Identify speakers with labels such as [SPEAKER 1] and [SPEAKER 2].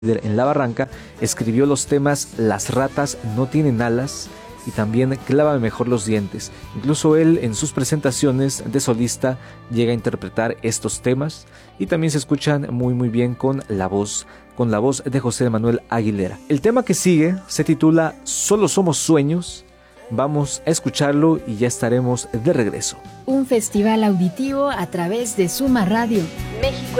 [SPEAKER 1] en La Barranca, escribió los temas Las ratas no tienen alas y también Clávame mejor los dientes. Incluso él en sus presentaciones de solista llega a interpretar estos temas y también se escuchan muy bien con la voz de José Manuel Aguilera. El tema que sigue se titula Solo somos sueños. Vamos a escucharlo y ya estaremos de regreso.
[SPEAKER 2] Un festival auditivo a través de Suma Radio. México